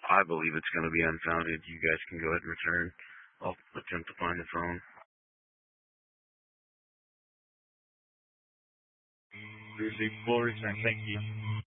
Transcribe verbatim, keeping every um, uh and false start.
I believe it's going to be unfounded. You guys can go ahead and return. I'll attempt to find the phone. Receive full return. Thank you.